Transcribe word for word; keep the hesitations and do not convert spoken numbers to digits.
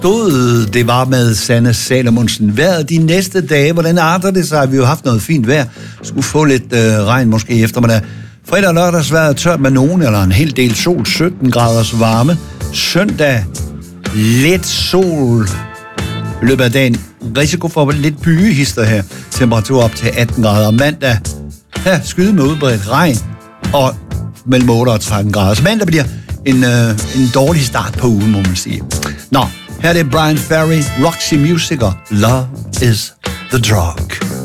stod. Det var med Sanne Salomonsen. Vejret de næste dage, hvordan arter det sig? Vi har jo haft noget fint vejr. Skulle få lidt øh, regn måske i eftermiddag. Fredag og lørdags vejret tørt med nogen, eller en hel del sol, sytten graders varme. Søndag, lidt sol i løbet af dagen. Risiko for lidt byehister her. Temperatur op til atten grader. Mandag, ja, skyde med udbredt regn. Og mellem otte og tretten grader. Så mandag bliver en, øh, en dårlig start på ugen, må man sige. Nå, her er det Brian Ferry, Roxy Music og Love is the Drug.